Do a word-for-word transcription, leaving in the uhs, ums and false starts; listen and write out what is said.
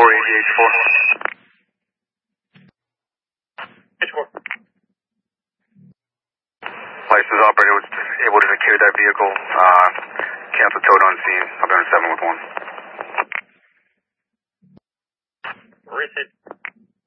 four, A D H four. H four. License operator was able to secure that vehicle. Uh, cancel towed on scene. I'll be on seven with one. Receipt.